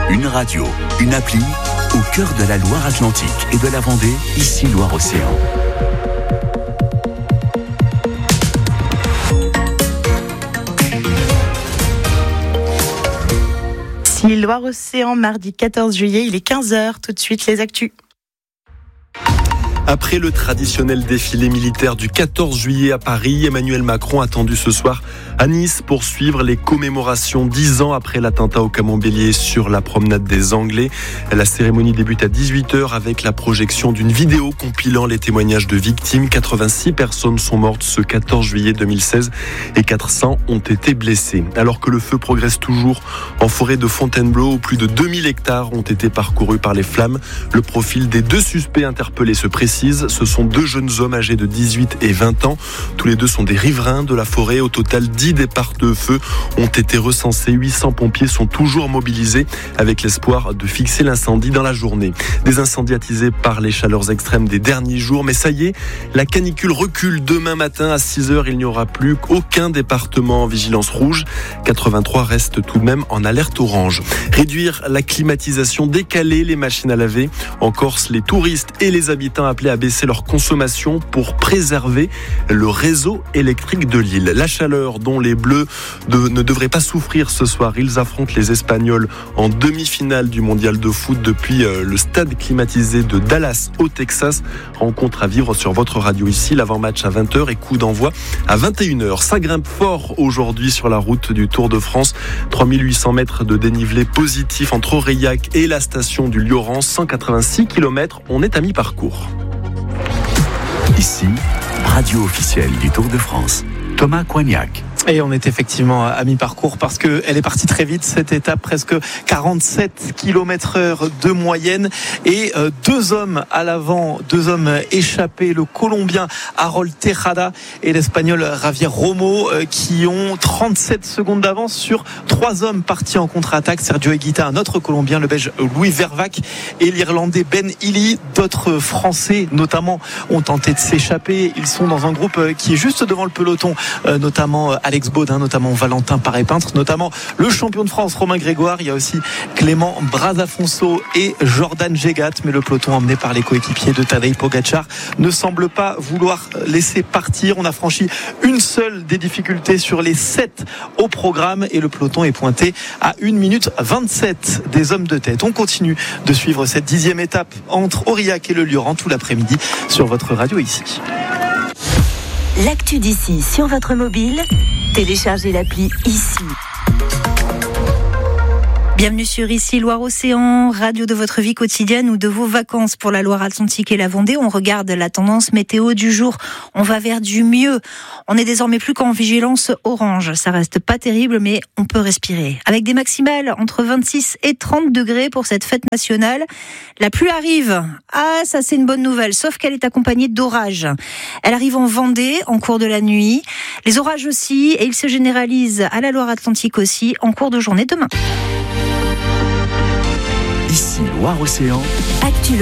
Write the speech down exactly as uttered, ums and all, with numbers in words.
Une radio, une appli, au cœur de la Loire-Atlantique et de la Vendée, ici Loire-Océan. Ici Loire-Océan, mardi quatorze juillet, il est quinze heures, tout de suite les actus. Après le traditionnel défilé militaire du quatorze juillet à Paris, Emmanuel Macron attendu ce soir à Nice pour suivre les commémorations dix ans après l'attentat au Camembert sur la promenade des Anglais. La cérémonie débute à dix-huit heures avec la projection d'une vidéo compilant les témoignages de victimes. quatre-vingt-six personnes sont mortes ce quatorze juillet deux mille seize et quatre cents ont été blessées. Alors que le feu progresse toujours en forêt de Fontainebleau, où plus de deux mille hectares ont été parcourus par les flammes. Le profil des deux suspects interpellés se précise. Ce sont deux jeunes hommes âgés de dix-huit et vingt ans. Tous les deux sont des riverains de la forêt. Au total, dix départs de feu ont été recensés. huit cents pompiers sont toujours mobilisés avec l'espoir de fixer l'incendie dans la journée. Des incendies attisés par les chaleurs extrêmes des derniers jours. Mais ça y est, la canicule recule. Demain matin à six heures, il n'y aura plus aucun département en vigilance rouge. quatre-vingt-trois restent tout de même en alerte orange. Réduire la climatisation, décaler les machines à laver. En Corse, les touristes et les habitants appelés à baisser leur consommation pour préserver le réseau électrique de l'île. La chaleur dont les Bleus de, ne devraient pas souffrir ce soir. Ils affrontent les Espagnols en demi-finale du mondial de foot depuis euh, le stade climatisé de Dallas au Texas. Rencontre à vivre sur votre radio ici. L'avant-match à vingt heures et coup d'envoi à vingt et une heures. Ça grimpe fort aujourd'hui sur la route du Tour de France. trois mille huit cents mètres de dénivelé positif entre Aurillac et la station du Lioran. cent quatre-vingt-six kilomètres. On est à mi-parcours. Ici, radio officielle du Tour de France. Thomas Coignac. Et on est effectivement à mi-parcours parce qu'elle est partie très vite, cette étape, presque quarante-sept kilomètres heure de moyenne. Et euh, deux hommes à l'avant, deux hommes échappés, le Colombien Harold Tejada et l'Espagnol Javier Romo, euh, qui ont trente-sept secondes d'avance sur trois hommes partis en contre-attaque. Sergio Higuita, un autre Colombien, le Belge Louis Vervac et l'Irlandais Ben Illy. D'autres Français, notamment, ont tenté de s'échapper. Ils sont dans un groupe qui est juste devant le peloton, euh, notamment à Alex Baudin, notamment Valentin Paré-Peintre, notamment le champion de France Romain Grégoire. Il y a aussi Clément Brazafonso et Jordan Gégat, mais le peloton emmené par les coéquipiers de Tadej Pogačar ne semble pas vouloir laisser partir. On a franchi une seule des difficultés sur les sept au programme et le peloton est pointé à une minute vingt-sept des hommes de tête. On continue de suivre cette dixième étape entre Aurillac et le Lioran tout l'après-midi sur votre radio ici. L'actu d'ici sur votre mobile, téléchargez l'appli ici. Bienvenue sur Ici Loire-Océan, radio de votre vie quotidienne ou de vos vacances pour la Loire-Atlantique et la Vendée. On regarde la tendance météo du jour. On va vers du mieux. On est désormais plus qu'en vigilance orange. Ça reste pas terrible, mais on peut respirer. Avec des maximales entre vingt-six et trente degrés pour cette fête nationale. La pluie arrive. Ah, ça c'est une bonne nouvelle, sauf qu'elle est accompagnée d'orages. Elle arrive en Vendée en cours de la nuit. Les orages aussi, et ils se généralisent à la Loire-Atlantique aussi en cours de journée demain. Ici Loire-Océan. Actu